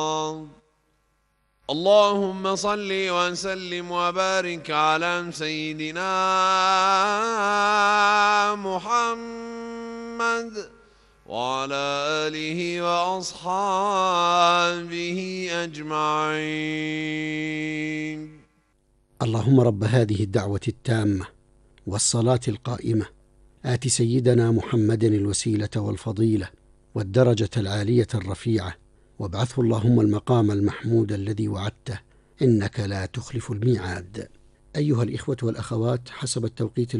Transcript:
اللهم صل وسلم وبارك على سيدنا محمد وعلى آله وأصحابه أجمعين. اللهم رب هذه الدعوة التامة والصلاة القائمة آت سيدنا محمد الوسيلة والفضيلة والدرجة العالية الرفيعة، وابعثه اللهم المقام المحمود الذي وعدته، إنك لا تخلف الميعاد. أيها الإخوة والأخوات، حسب التوقيت